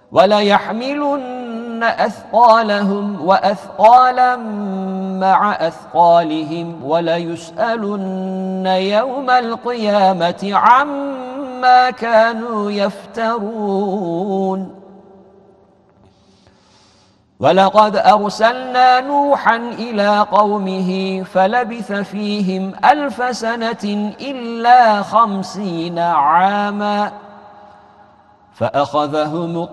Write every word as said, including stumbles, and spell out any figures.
وليحملن أثقالهم وأثقالا مع أثقالهم وليسألن يوم القيامة عما كانوا يفترون. ولقد أرسلنا نوحا إلى قومه فلبث فيهم ألف سنة إلا خمسين عاما فأخذهم